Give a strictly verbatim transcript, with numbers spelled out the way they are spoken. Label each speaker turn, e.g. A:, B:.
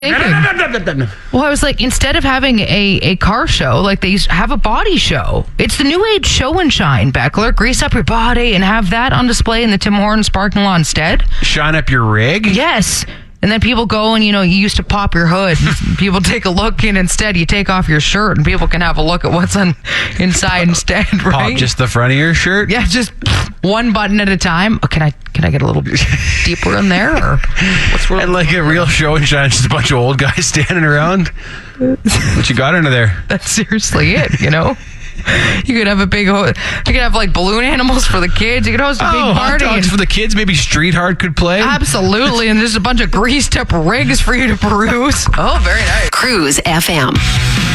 A: Well, I was like, instead of having a, a car show, like they used to have a body show. It's the new age show and shine, Beckler. Grease up your body and have that on display in the Tim Hortons parking lot instead.
B: Shine up your rig?
A: Yes. And then people go and, you know, you used to pop your hood. People take a look, and instead you take off your shirt and people can have a look at what's on inside instead, right?
B: Pop just the front of your shirt?
A: Yeah, just one button at a time. Oh, can I can I get a little deeper in there? Or what's
B: And like a real show and shine, just a bunch of old guys standing around. What you got under there?
A: That's seriously it, you know? You could have a big, ho- you could have like balloon animals for the kids. You could host a big
B: Oh, hot
A: party.
B: dogs
A: and-
B: for the kids. Maybe Street Hard could play.
A: Absolutely. And there's a bunch of greased up rigs for you to peruse. Oh, very nice.
C: Cruise F M.